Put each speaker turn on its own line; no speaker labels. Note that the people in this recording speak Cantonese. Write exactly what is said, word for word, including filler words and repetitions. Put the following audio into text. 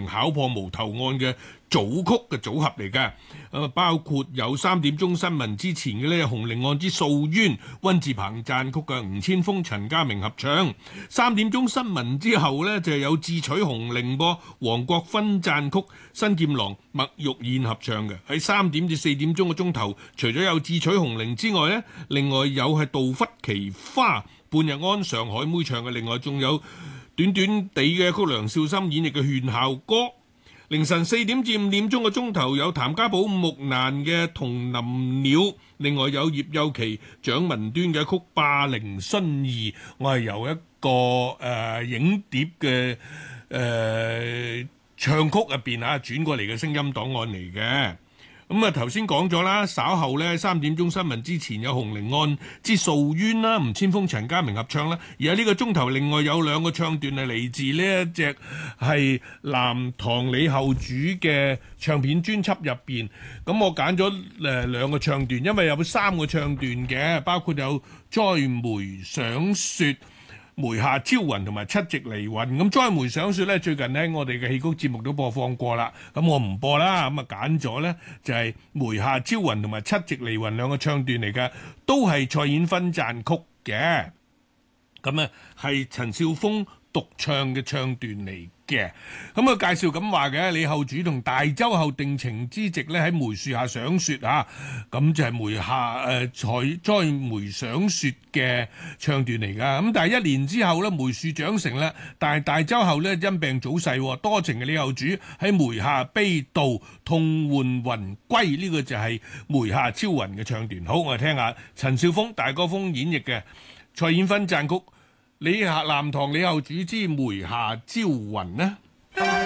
名考破無頭案嘅組曲嘅組合嚟嘅。咁啊，包括有三點鐘新聞之前嘅呢，紅伶案之訴冤，溫志鵬撰曲嘅，吳千峰、陳家明合唱。三點鐘新聞之後呢，就有智取紅伶噃，黃國芬撰曲，新劍郎、麥玉燕合唱嘅。喺三點至四點鐘嘅鐘頭，除咗有智取紅伶之外呢，另外有係杜忽奇花、半日安、上海妹唱嘅，另外仲有短短地嘅曲梁少心演繹嘅勸孝歌。凌晨四點至五點鐘嘅鐘頭有譚家寶、木蘭嘅《同林鳥》，另外有葉幼琪、蔣文端嘅曲《霸凌殉義》。我係由一個誒、呃、影碟嘅誒、呃、唱曲入邊啊轉過嚟嘅聲音檔案嚟嘅。咁啊，頭先講咗啦，稍後呢，三點鐘新聞之前有紅伶案之訴冤啦，吳千峰、陳家明合唱啦。而喺呢個鐘頭，另外有兩個唱段係嚟自呢一隻係南唐李後主嘅唱片專輯入邊。咁我揀咗誒兩個唱段，因為有三個唱段嘅，包括有災梅賞雪、梅下朝雲同埋七夕離雲。咁災梅賞雪咧，最近喺我哋嘅戲曲節目都播放過啦，咁我唔播啦，咁啊揀咗咧就係梅下朝雲同埋七夕離雲兩個唱段嚟嘅，都係蔡衍芬撰曲嘅，咁啊係陳少峰獨唱嘅唱段嚟嘅。咁啊介紹咁話嘅，李後主同大周后定情之夕咧喺梅樹下賞雪啊，咁就係梅下誒採災梅賞雪嘅唱段嚟噶。咁但係一年之後咧，梅樹長成啦，但係大周后咧因病早逝，多情嘅李後主喺梅下悲悼，痛喚雲歸，呢、這個就係梅下朝雲嘅唱段。好，我哋聽下陳少峰、大哥峰演繹嘅蔡衍芬撰曲李下南唐李後主之梅下朝雲呢。